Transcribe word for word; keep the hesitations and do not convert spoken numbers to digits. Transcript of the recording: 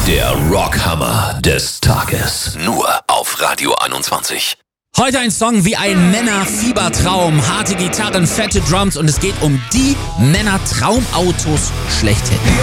Der Rockhammer des Tages. Nur auf Radio einundzwanzig. Heute ein Song wie ein Männerfiebertraum. Harte Gitarren, fette Drums und es geht um die Männertraumautos schlechthin.